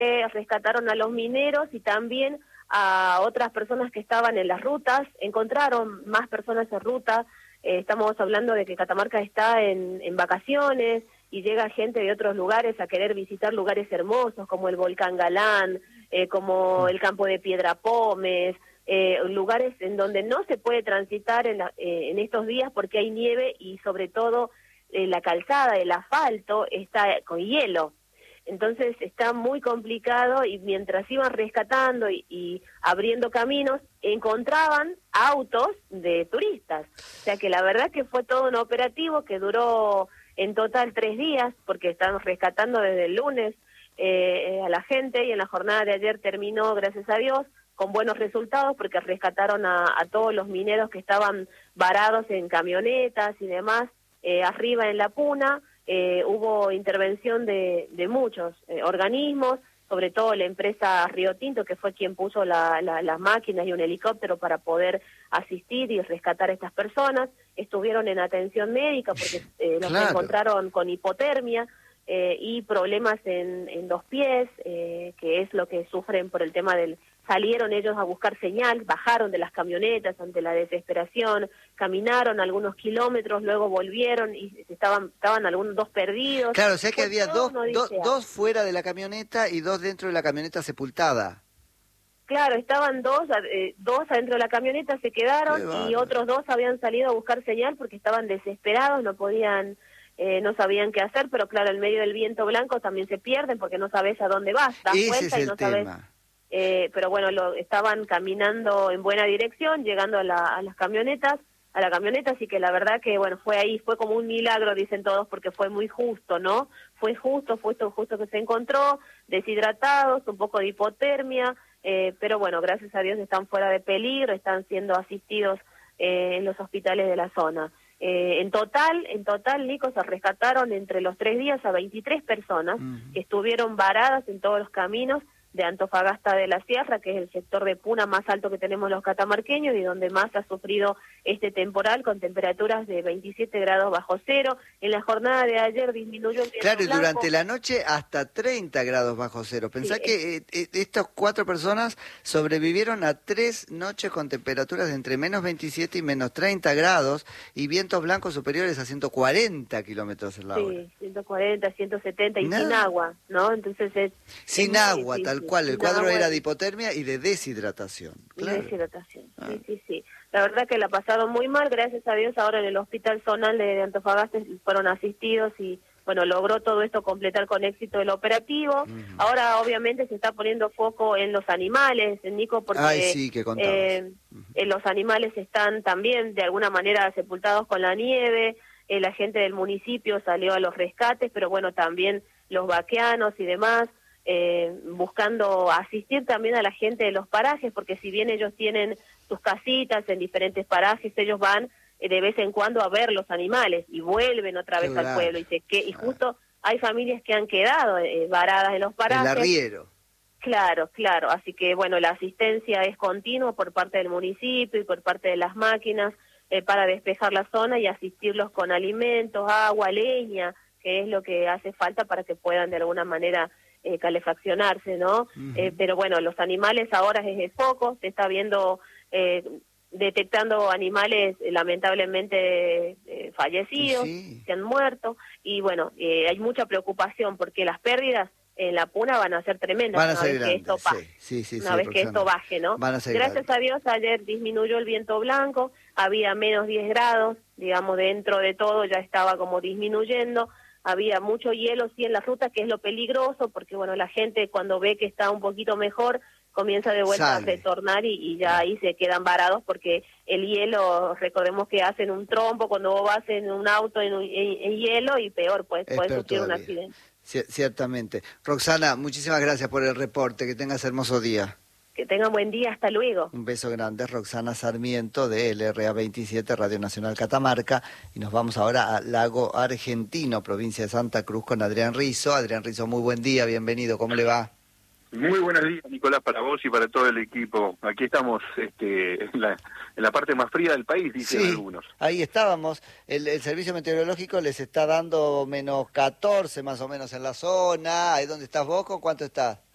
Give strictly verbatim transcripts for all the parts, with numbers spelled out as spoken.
eh, rescataron a los mineros y también a otras personas que estaban en las rutas. Encontraron más personas en ruta. Eh, estamos hablando de que Catamarca está en, en vacaciones y llega gente de otros lugares a querer visitar lugares hermosos como el Volcán Galán, eh, como el campo de Piedra Pómez, eh, lugares en donde no se puede transitar en, la, eh, en estos días porque hay nieve y sobre todo eh, la calzada, el asfalto está con hielo. Entonces está muy complicado y mientras iban rescatando y, y abriendo caminos, encontraban autos de turistas. O sea que la verdad que fue todo un operativo que duró en total tres días, porque están rescatando desde el lunes eh, a la gente y en la jornada de ayer terminó, gracias a Dios, con buenos resultados porque rescataron a, a todos los mineros que estaban varados en camionetas y demás, eh, arriba en la puna. Eh, hubo intervención de, de muchos eh, organismos, sobre todo la empresa Río Tinto, que fue quien puso la, la, las máquinas y un helicóptero para poder asistir y rescatar a estas personas. Estuvieron en atención médica porque eh, los Claro. encontraron con hipotermia eh, y problemas en, en los pies, eh, que es lo que sufren por el tema del... Salieron ellos a buscar señal, bajaron de las camionetas ante la desesperación, caminaron algunos kilómetros, luego volvieron y estaban estaban algunos dos perdidos. Claro, o sea que Fue había todo dos, una do- odisea. dos fuera de la camioneta y dos dentro de la camioneta sepultada. Claro, estaban dos, eh, dos adentro de la camioneta, se quedaron Qué y bárbaro. otros dos habían salido a buscar señal porque estaban desesperados, no podían, eh, no sabían qué hacer, pero claro, en medio del viento blanco también se pierden porque no sabes a dónde vas, das Ese vuelta es y el no sabes. tema. Eh, pero bueno, lo, estaban caminando en buena dirección, llegando a, la, a las camionetas, a la camioneta, así que la verdad que bueno, fue ahí, fue como un milagro, dicen todos, porque fue muy justo, ¿no? Fue justo, fue esto justo que se encontró, deshidratados, un poco de hipotermia, eh, pero bueno, gracias a Dios están fuera de peligro, están siendo asistidos eh, en los hospitales de la zona. Eh, en total, en total, Nico, se rescataron entre los tres días a veintitrés personas Uh-huh. que estuvieron varadas en todos los caminos de Antofagasta de la Sierra, que es el sector de puna más alto que tenemos los catamarqueños y donde más ha sufrido este temporal con temperaturas de veintisiete grados bajo cero. En la jornada de ayer disminuyó el viento Claro, y blanco. durante la noche hasta treinta grados bajo cero. Pensá Sí, que eh, eh, estas cuatro personas sobrevivieron a tres noches con temperaturas de entre menos veintisiete y menos treinta grados y vientos blancos superiores a ciento cuarenta kilómetros en la hora. Sí, ciento cuarenta, ciento setenta y Nada. sin agua, ¿no? Entonces es... Sin es muy agua, difícil, tal cual. El sin cuadro agua era y- de hipotermia y de deshidratación. y Claro. deshidratación. Ah. Sí, sí, sí. La verdad que la pasaron muy mal, gracias a Dios ahora en el hospital zonal de, de Antofagasta fueron asistidos y bueno, logró todo esto completar con éxito el operativo. Ujú. Ahora obviamente se está poniendo foco en los animales, Nico, porque Ay, sí, que contabas. eh, eh, los animales están también de alguna manera sepultados con la nieve, eh, la gente del municipio salió a los rescates, pero bueno, también los vaqueanos y demás, eh, buscando asistir también a la gente de los parajes, porque si bien ellos tienen sus casitas en diferentes parajes, ellos van eh, de vez en cuando a ver los animales y vuelven otra vez Claro. al pueblo y se que y justo hay familias que han quedado eh, varadas en los El parajes. arriero. Claro, claro, así que bueno, la asistencia es continua por parte del municipio y por parte de las máquinas eh, para despejar la zona y asistirlos con alimentos, agua, leña, que es lo que hace falta para que puedan de alguna manera eh, calefaccionarse, ¿no? Ujú. Eh, pero bueno, los animales ahora es el foco, se está viendo, eh, detectando animales eh, lamentablemente eh, fallecidos, Sí. que han muerto, y bueno, eh, hay mucha preocupación porque las pérdidas en la puna van a ser tremendas Van a una ser vez que esto grandes, pase, sí, sí, sí, una sí, vez que esto Roxana. baje, ¿no? Van a ser Gracias grandes. a Dios ayer disminuyó el viento blanco, había menos diez grados, digamos, dentro de todo ya estaba como disminuyendo, había mucho hielo sí en la ruta, que es lo peligroso, porque bueno, la gente cuando ve que está un poquito mejor, comienza de vuelta Sale. a retornar y, y ya ahí se quedan varados, porque el hielo, recordemos que hacen un trompo cuando vos vas en un auto en, un- en- en hielo y peor, pues Es puedes peor sufrir un todavía. accidente. Cier- Ciertamente. Roxana, muchísimas gracias por el reporte. Que tengas hermoso día. Que tengan buen día, hasta luego. Un beso grande. Roxana Sarmiento de L R A veintisiete, Radio Nacional Catamarca. Y nos vamos ahora a Lago Argentino, provincia de Santa Cruz, con Adrián Rizzo. Adrián Rizzo, muy buen día, bienvenido. ¿Cómo le va? Muy buenos días, Nicolás, para vos y para todo el equipo. Aquí estamos este, en, la, en la parte más fría del país, dicen Sí, algunos. ahí estábamos. El, el servicio meteorológico les está dando menos catorce más o menos en la zona. ¿Ahí donde estás vos? ¿Con cuánto estás?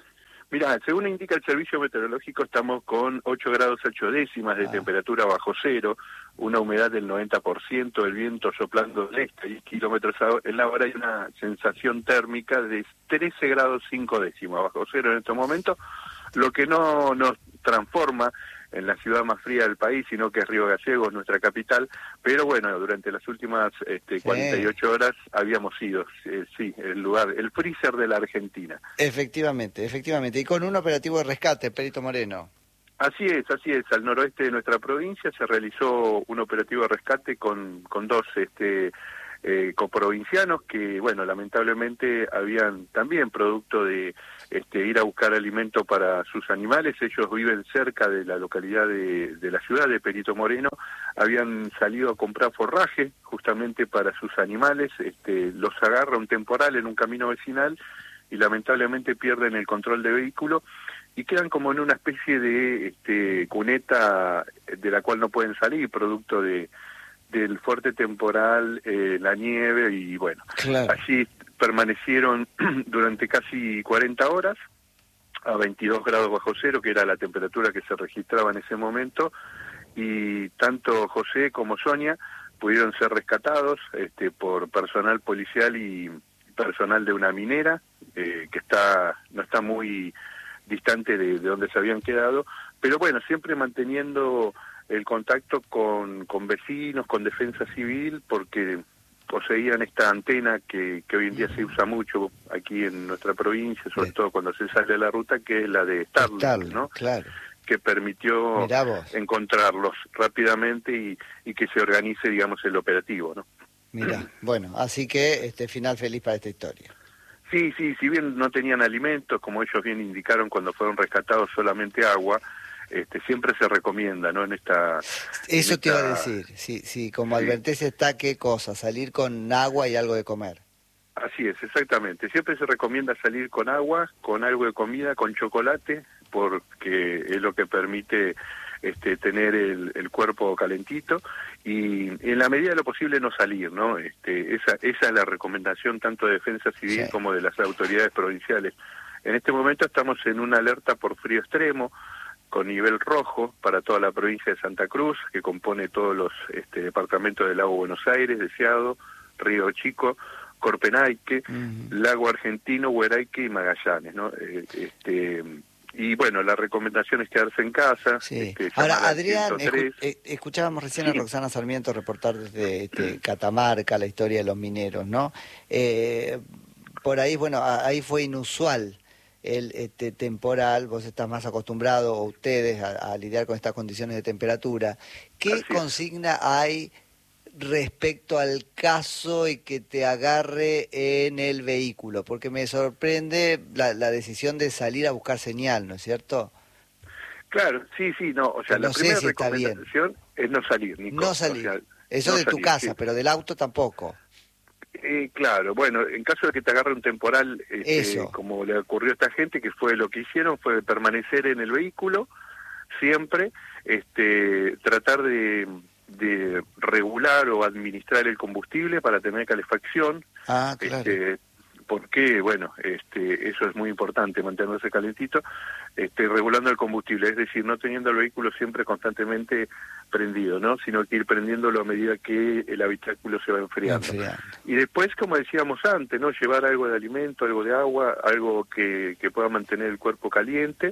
Mira, según indica el servicio meteorológico, estamos con ocho grados ocho décimas de Ah. temperatura bajo cero, una humedad del noventa por ciento, el viento soplando del este, diez kilómetros en la hora, y una sensación térmica de trece grados cinco décimas bajo cero en estos momentos, lo que no nos transforma en la ciudad más fría del país, sino que es Río Gallegos, nuestra capital, pero bueno, durante las últimas este, Sí. cuarenta y ocho horas habíamos sido, eh, sí, el lugar, el freezer de la Argentina. Efectivamente, efectivamente. Y con un operativo de rescate, Perito Moreno. Así es, así es. Al noroeste de nuestra provincia se realizó un operativo de rescate con, con dos este, eh, coprovincianos que, bueno, lamentablemente habían también producto de este, ir a buscar alimento para sus animales. Ellos viven cerca de la localidad de, de la ciudad de Perito Moreno. Habían salido a comprar forraje justamente para sus animales. Este, los agarra un temporal en un camino vecinal y lamentablemente pierden el control del vehículo y quedan como en una especie de este, cuneta de la cual no pueden salir, producto de del fuerte temporal, eh, la nieve, y bueno, Claro. allí permanecieron durante casi cuarenta horas a veintidós grados bajo cero, que era la temperatura que se registraba en ese momento, y tanto José como Sonia pudieron ser rescatados este, por personal policial y personal de una minera, eh, que está no está muy distante de, de donde se habían quedado, pero bueno, siempre manteniendo el contacto con, con vecinos, con defensa civil, porque poseían esta antena que, que hoy en día se usa mucho aquí en nuestra provincia, sobre Bien. todo cuando se sale de la ruta, que es la de Starlink, Starlink, ¿no? claro. Que permitió Mirá vos. encontrarlos rápidamente y, y que se organice, digamos, el operativo, ¿no? Mirá, bueno, así que este final feliz para esta historia. Sí, sí, si bien no tenían alimentos, como ellos bien indicaron cuando fueron rescatados, solamente agua, este, siempre se recomienda, ¿no? En esta... Eso en te iba a esta- decir, sí, sí, como Sí. advertencia está qué cosa, salir con agua y algo de comer. Así es, exactamente. Siempre se recomienda salir con agua, con algo de comida, con chocolate, porque es lo que permite este, tener el, el cuerpo calentito, y en la medida de lo posible no salir, ¿no? Este, esa, esa es la recomendación tanto de Defensa Civil Sí. como de las autoridades provinciales. En este momento estamos en una alerta por frío extremo, con nivel rojo para toda la provincia de Santa Cruz, que compone todos los este, departamentos del Lago Buenos Aires, Deseado, Río Chico, Corpenayque, Ujú. Lago Argentino, Hueraique y Magallanes, ¿no? Eh, este, y bueno, la recomendación es quedarse en casa. Sí. Este, Ahora, llamar al Adrián, ciento tres. escu- eh, escuchábamos recién Sí. a Roxana Sarmiento reportar desde este, Catamarca la historia de los mineros, ¿no? Eh, por ahí, bueno, a- ahí fue inusual el este, temporal, vos estás más acostumbrado, o ustedes, a, a lidiar con estas condiciones de temperatura. ¿Qué Así es. consigna hay respecto al caso y que te agarre en el vehículo? Porque me sorprende la, la decisión de salir a buscar señal, ¿no es cierto? Claro, sí, sí, no, o sea, No la sé primera si está bien. recomendación es no salir, Nico. No O salir. sea, Eso no de tu salir, casa, sí. pero del auto tampoco. Eh, claro, bueno, en caso de que te agarre un temporal, este, Eso. como le ocurrió a esta gente, que fue lo que hicieron, fue permanecer en el vehículo, siempre, este, tratar de, de regular o administrar el combustible para tener calefacción, Ah, claro. este, porque, bueno, este, eso es muy importante, mantenerse calentito, este, regulando el combustible, es decir, no teniendo el vehículo siempre constantemente prendido, ¿no? Sino que ir prendiéndolo a medida que el habitáculo se va enfriando. Enfriando. Y después, como decíamos antes, ¿no? Llevar algo de alimento, algo de agua, algo que, que pueda mantener el cuerpo caliente.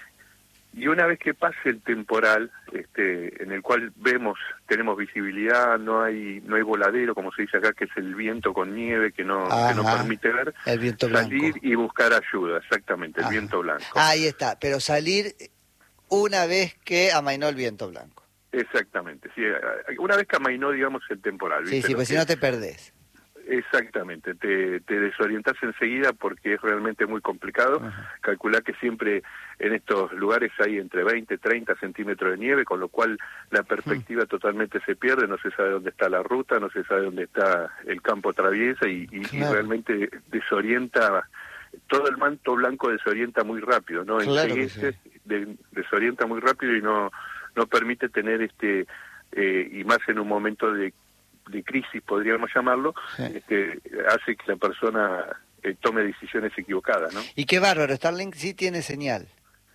Y una vez que pase el temporal, este, en el cual vemos, tenemos visibilidad, no hay no hay voladero, como se dice acá, que es el viento con nieve que no, que no Ajá. permite ver, El viento salir blanco. y buscar ayuda, exactamente, el Ajá. viento blanco. Ahí está, pero salir una vez que amainó el viento blanco. Exactamente, sí, una vez que amainó, digamos, el temporal. Sí, ¿viste? sí, Lo pues si que- no te perdés. Exactamente, te, te desorientas enseguida porque es realmente muy complicado. Ajá. Calcular que siempre en estos lugares hay entre veinte, treinta centímetros de nieve, con lo cual la perspectiva totalmente se pierde, no se sabe dónde está la ruta, no se sabe dónde está el campo traviesa y, y, y Claro. realmente desorienta, todo el manto blanco desorienta muy rápido, ¿no? Claro que Enseguece, de- desorienta muy rápido y no, no permite tener este, eh, y más en un momento de de crisis, podríamos llamarlo, Sí. este, hace que la persona eh, tome decisiones equivocadas, ¿no? Y qué bárbaro, Starlink sí tiene señal.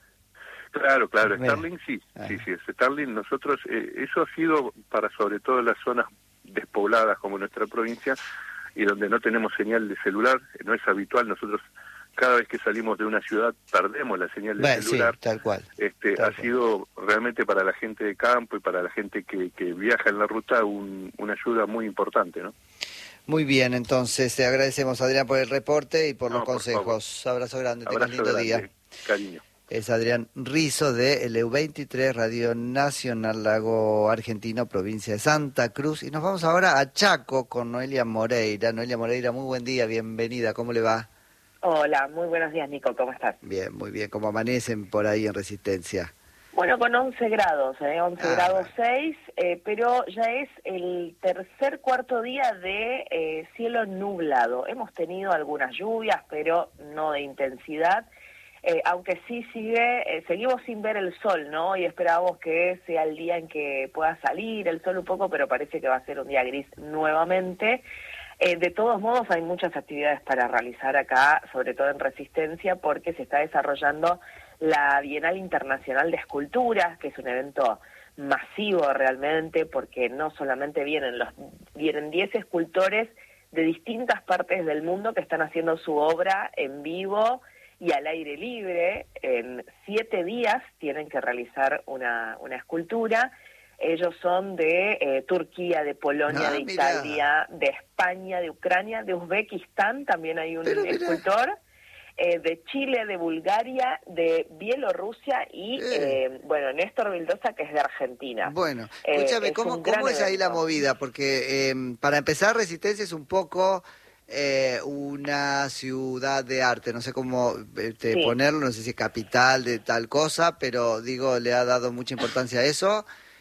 Claro, claro, Mira. Starlink sí, Ah. sí, sí, Starlink nosotros, eh, eso ha sido para sobre todo las zonas despobladas como nuestra provincia y donde no tenemos señal de celular, no es habitual, nosotros cada vez que salimos de una ciudad perdemos la señal de Bueno, celular. sí, tal cual. Este, tal ha cual. sido realmente para la gente de campo y para la gente que, que viaja en la ruta un, una ayuda muy importante, ¿no? Muy bien, entonces te agradecemos, Adrián, por el reporte y por No, los por consejos. Abrazo grande, tengas Abrazo lindo grande, día. cariño. Es Adrián Rizo de L U veintitrés, Radio Nacional Lago Argentino, provincia de Santa Cruz. Y nos vamos ahora a Chaco con Noelia Moreira. Noelia Moreira, muy buen día, bienvenida, ¿cómo le va? Hola, muy buenos días, Nico, ¿cómo estás? Bien, muy bien, ¿cómo amanecen por ahí en Resistencia? Bueno, con once grados, ¿eh? once Ah. grados seis, eh, pero ya es el tercer, cuarto día de eh, cielo nublado. Hemos tenido algunas lluvias, pero no de intensidad, eh, aunque sí sigue, eh, seguimos sin ver el sol, ¿no? Y esperábamos que sea el día en que pueda salir el sol un poco, pero parece que va a ser un día gris nuevamente. Eh, de todos modos, hay muchas actividades para realizar acá, sobre todo en Resistencia, porque se está desarrollando la Bienal Internacional de Esculturas, que es un evento masivo realmente, porque no solamente vienen los vienen diez escultores de distintas partes del mundo que están haciendo su obra en vivo y al aire libre. En siete días tienen que realizar una, una escultura. Ellos son de eh, Turquía, de Polonia, Ah, de mirá. Italia, de España, de Ucrania, de Uzbekistán, también hay un Pero mirá. escultor, eh, de Chile, de Bulgaria, de Bielorrusia y, Eh. eh, bueno, Néstor Vildosa, que es de Argentina. Bueno, Eh, escúchame, es ¿cómo, un gran cómo es ahí la evento. movida? Porque eh, para empezar, Resistencia es un poco eh, una ciudad de arte, no sé cómo este, Sí. ponerlo, no sé si es capital de tal cosa, pero digo, le ha dado mucha importancia a eso.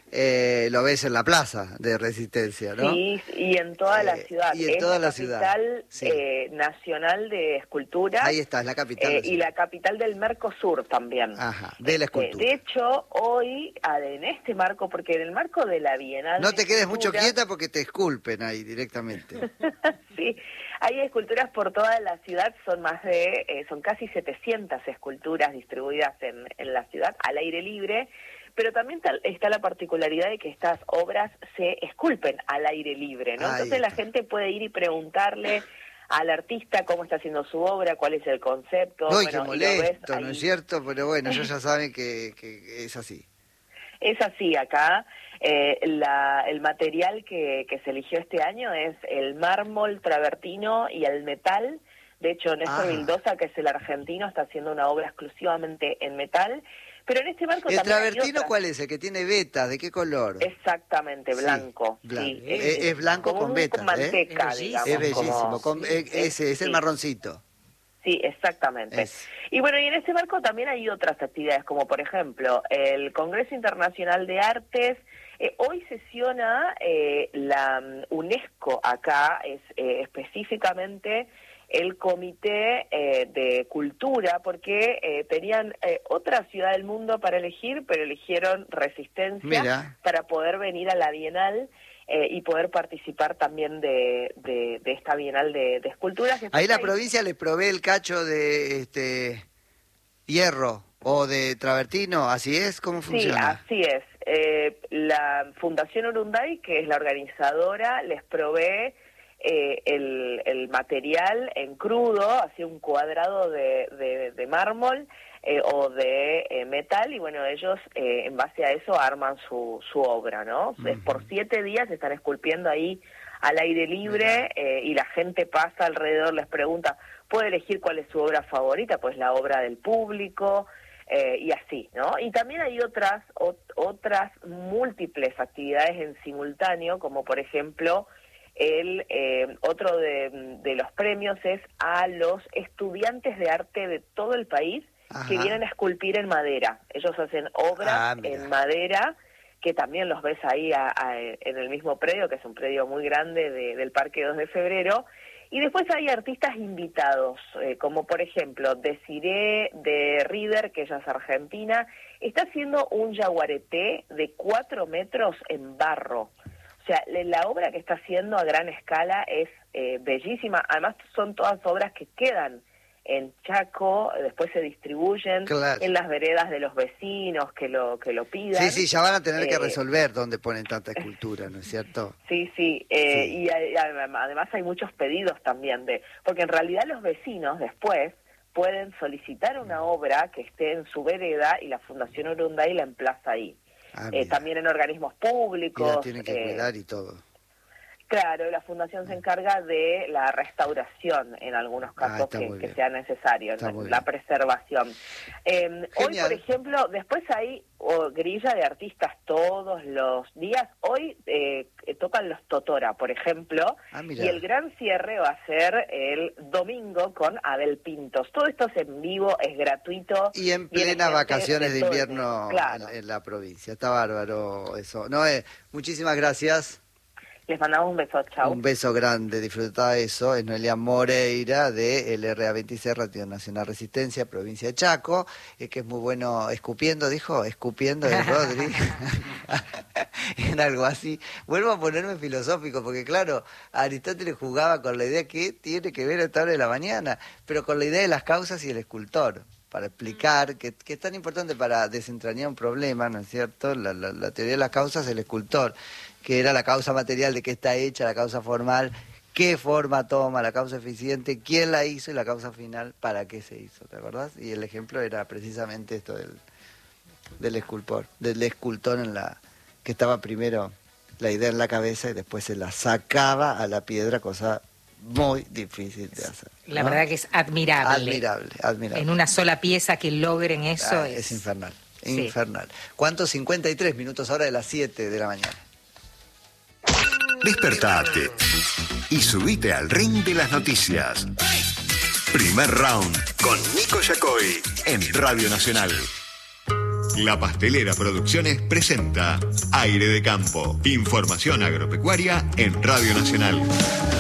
Eh, lo ves en la plaza de Resistencia, ¿no? Sí, y en toda la Eh, ciudad. y en es toda la la ciudad, capital sí. eh, nacional de escultura. Ahí está, es la capital. Eh, de y la capital del Mercosur también. Ajá, de la Este, escultura. de hecho, hoy, a- en este marco, porque en el marco de la Bienal No de te quedes mucho Escultura- quieta porque te esculpen ahí directamente. Sí, hay esculturas por toda la ciudad, son más de, eh, son casi setecientas esculturas distribuidas en, en la ciudad al aire libre, pero también tal- está la particularidad de que estas obras se esculpen al aire libre, ¿no? Ahí Entonces la está. gente puede ir y preguntarle al artista cómo está haciendo su obra, cuál es el concepto. Uy, bueno, qué y lo ves molesto, ¿no ahí. es cierto? Pero bueno, ellos ya saben que, que es así. Es así acá. Eh, la, el material que, que se eligió este año es el mármol travertino y el metal. De hecho, Néstor Ah. Vildosa, que es el argentino, está haciendo una obra exclusivamente en metal. Pero en este marco ¿El también hay travertino otras. cuál es? ¿El que tiene vetas? ¿De qué color? Exactamente, Sí, blanco. blanco. Sí, Es- es blanco como con un- vetas, con ¿eh? manteca, Es digamos. Es bellísimo, como- con- eh, ese es el sí. marroncito. Sí, exactamente. Es. Y bueno, y en este marco también hay otras actividades, como por ejemplo el Congreso Internacional de Artes. Eh, hoy sesiona eh, la mm, UNESCO acá, es eh, específicamente el Comité eh, de Cultura, porque eh, tenían eh, otra ciudad del mundo para elegir, pero eligieron Resistencia Mira. para poder venir a la Bienal. Eh, y poder participar también de, de, de esta Bienal de, de Esculturas. Ahí la Hay- provincia le provee el cacho de este hierro o de travertino, ¿así es? ¿Cómo Sí, funciona? así es. Eh, la Fundación Urunday, que es la organizadora, les provee eh, el, el material en crudo, así un cuadrado de, de, de mármol eh, o de eh, metal, y bueno, ellos eh, en base a eso arman su, su obra, ¿no? Es por siete días están esculpiendo ahí al aire libre eh, y la gente pasa alrededor, les pregunta, puede elegir cuál es su obra favorita, pues la obra del público. Eh, y así, ¿no? Y también hay otras ot- otras múltiples actividades en simultáneo, como por ejemplo, el eh, otro de, de los premios es a los estudiantes de arte de todo el país Ajá. que vienen a esculpir en madera. Ellos hacen obras Ah, mira. en madera, que también los ves ahí a- a- en el mismo predio, que es un predio muy grande de- del Parque dos de Febrero. Y después hay artistas invitados, eh, como por ejemplo Desiree de River, que ella es argentina, está haciendo un yaguareté de cuatro metros en barro. O O sea, la obra que está haciendo a gran escala es eh, bellísima. Además, son todas obras que quedan en Chaco, después se distribuyen claro. en las veredas de los vecinos que lo que lo pidan. Sí, sí, ya van a tener eh, que resolver dónde ponen tanta escultura, ¿no es cierto? Sí, sí, eh, sí. y a, a, además hay muchos pedidos también de, porque en realidad los vecinos después pueden solicitar una obra que esté en su vereda y la Fundación Urunday la emplaza ahí. Ah, eh, también en organismos públicos. Y la tienen que eh, cuidar y todo. Claro, la Fundación se encarga de la restauración en algunos casos ah, que, que sea necesario, la bien. preservación. Eh, hoy, por ejemplo, después hay oh, grilla de artistas todos los días. Hoy eh, tocan los Totora, por ejemplo, ah, y el gran cierre va a ser el domingo con Abel Pintos. Todo esto es en vivo, es gratuito. Y en plena vacaciones de, de invierno claro. en, en la provincia. Está bárbaro eso. Noé, muchísimas gracias. Les mandamos un beso, chao. Un beso grande, disfruta eso. Es Noelia Moreira de L R A veintiséis, Radio Nacional Resistencia, provincia de Chaco, eh, que es muy bueno escupiendo, dijo, escupiendo de Rodri, en algo así. Vuelvo a ponerme filosófico, porque claro, Aristóteles jugaba con la idea que tiene que ver a esta hora de la mañana, pero con la idea de las causas y el escultor, para explicar que, que es tan importante para desentrañar un problema, ¿no es cierto? La, la, la teoría de las causas, el escultor, que era la causa material de qué está hecha, la causa formal, qué forma toma, la causa eficiente, quién la hizo y la causa final, para qué se hizo, ¿te acordás? Y el ejemplo era precisamente esto del, del escultor, del escultor en la que estaba primero la idea en la cabeza y después se la sacaba a la piedra, cosa muy difícil de hacer, ¿no? La verdad que es admirable. Admirable, admirable. En una sola pieza que logren eso ah, es... es infernal, sí. infernal. ¿Cuántos? cincuenta y tres minutos ahora de las siete de la mañana. Despertate y subite al ring de las noticias. Primer round con Nico Yacoy en Radio Nacional. La Pastelera Producciones presenta Aire de Campo. Información agropecuaria en Radio Nacional.